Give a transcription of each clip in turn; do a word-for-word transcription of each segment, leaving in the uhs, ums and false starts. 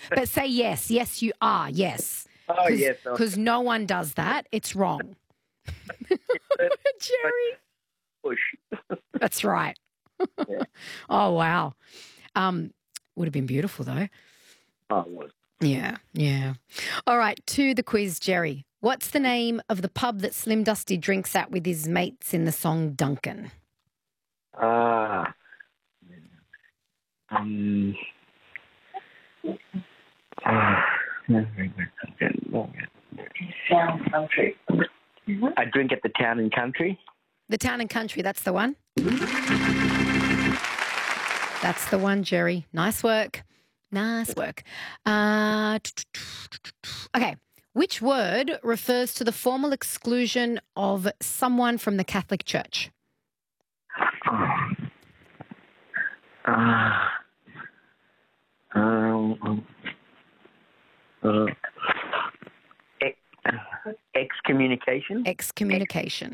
but say yes. Yes, you are. Yes. Oh, Cause, yes. Because no one does that. It's wrong. Jerry. Push. That's right. Yeah. Oh, wow. Um, would have been beautiful, though. Oh, it was. Yeah, yeah. All right, to the quiz, Jerry. What's the name of the pub that Slim Dusty drinks at with his mates in the song Duncan? Ah. Um. Ah. Town and country. I drink at the town and country. The Town and Country, that's the one. That's the one, Jerry. Nice work. Nice work. Uh, okay. Which word refers to the formal exclusion of someone from the Catholic Church? Ah. Uh, um. Uh, ex- excommunication. Excommunication.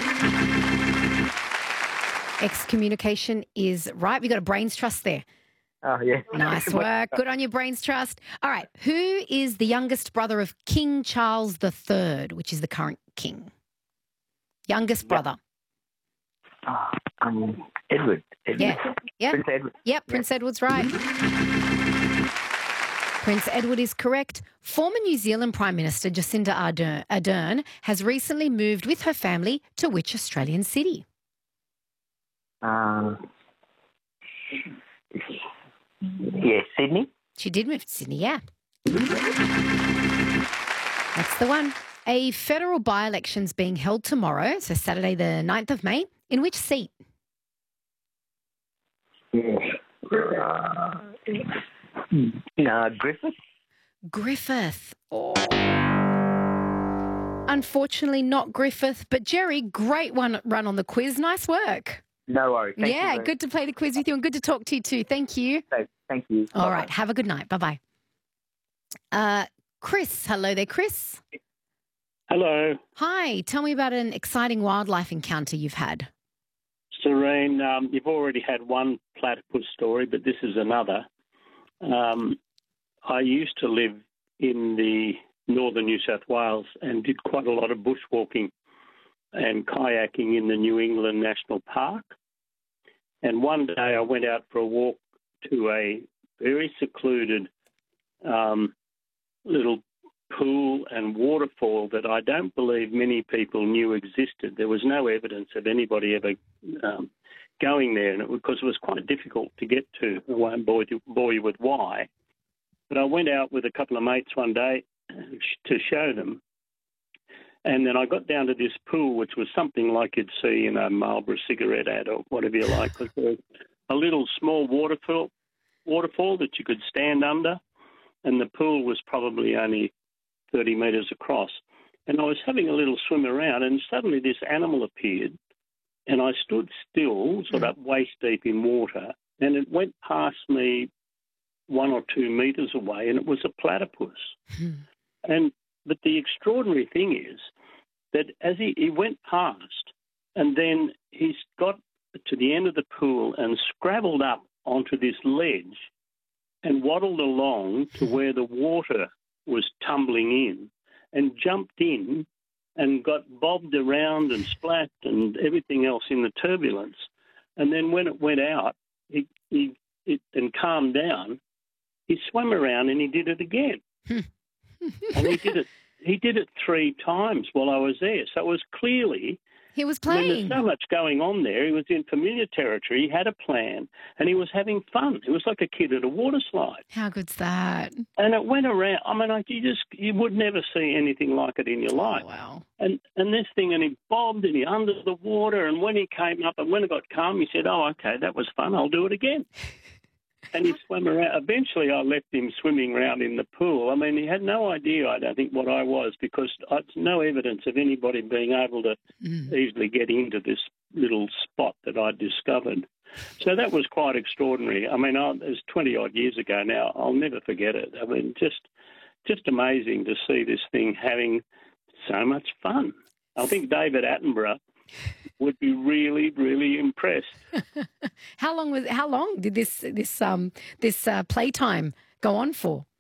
Excommunication is right. We got a brains trust there. Oh, yeah. Nice work. Good on your brains trust. All right. Who is the youngest brother of King Charles the Third, which is the current king? Youngest brother. Oh, um, Edward. Edward. Yeah. Yeah. Prince Edward. Yep, Prince Edward's right. Prince Edward is correct. Former New Zealand Prime Minister Jacinda Ardern, Ardern has recently moved with her family to which Australian city? Uh, yeah, Sydney. She did move to Sydney, yeah. That's the one. A federal by-election's being held tomorrow, so Saturday the ninth of May. In which seat? Uh, uh, Griffith. Griffith. Oh. Unfortunately, not Griffith, but Jerry, great one run on the quiz. Nice work. No worries. Thank yeah, you good to play the quiz with you and good to talk to you too. Thank you. Thank you. All Bye-bye. right. Have a good night. Bye-bye. Uh, Chris. Hello there, Chris. Hello, Hi. Tell me about an exciting wildlife encounter you've had. Serene. Um, you've already had one platypus story, but this is another. Um, I used to live in the northern New South Wales and did quite a lot of bushwalking and kayaking in the New England National Park. And one day I went out for a walk to a very secluded um, little pool and waterfall that I don't believe many people knew existed. There was no evidence of anybody ever um, going there, and it, because it was quite difficult to get to. I won't bore you, bore you with why. But I went out with a couple of mates one day to show them. And then I got down to this pool, which was something like you'd see in a Marlboro cigarette ad or whatever you like. It was a little small waterfall, waterfall that you could stand under, and the pool was probably only thirty metres across. And I was having a little swim around, and suddenly this animal appeared, and I stood still, sort of waist deep in water, and it went past me one or two metres away, and it was a platypus. and But the extraordinary thing is that as he, he went past, and then he's got to the end of the pool and scrabbled up onto this ledge and waddled along to where the water was tumbling in and jumped in and got bobbed around and splashed and everything else in the turbulence. And then when it went out he, he, it, and calmed down, he swam around and he did it again. and he did it He did it three times while I was there. So it was clearly... He was I mean, playing. there's so much going on there. He was in familiar territory. He had a plan, and he was having fun. It was like a kid at a water slide. How good's that? And it went around. I mean, like you just you would never see anything like it in your life. Oh, wow. And and this thing, and he bobbed, and he under the water. And when he came up, and when it got calm, he said, "Oh, okay, that was fun. I'll do it again." And he swam around. Eventually, I left him swimming around in the pool. I mean, he had no idea, I don't think, what I was, because there's no evidence of anybody being able to Mm. easily get into this little spot that I discovered. So that was quite extraordinary. I mean, I, it was twenty-odd years ago now. I'll never forget it. I mean, just just amazing to see this thing having so much fun. I think David Attenborough would be really, really impressed. How long was? How long did this this um this uh, playtime go on for?